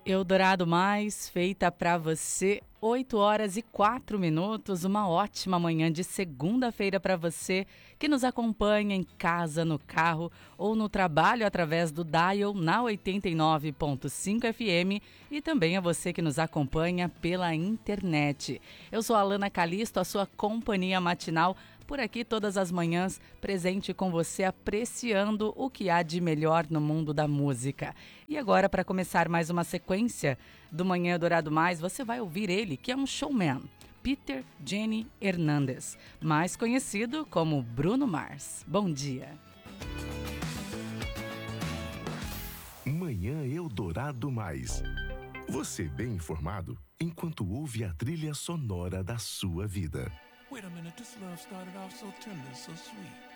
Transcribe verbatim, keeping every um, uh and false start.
Eldorado Mais, feita para você, oito horas e quatro minutos, uma ótima manhã de segunda-feira para você que nos acompanha em casa, no carro ou no trabalho através do dial na oitenta e nove ponto cinco F M e também a você que nos acompanha pela internet. Eu sou a Alana Calisto, a sua companhia matinal, por aqui todas as manhãs, presente com você, apreciando o que há de melhor no mundo da música. E agora, para começar mais uma sequência do Manhã Eldorado Mais, você vai ouvir ele, que é um showman, Peter Jenny Hernandes, mais conhecido como Bruno Mars. Bom dia. Manhã Eldorado Mais. Você bem informado enquanto ouve a trilha sonora da sua vida. Wait a minute, this love started off so tender, so sweet.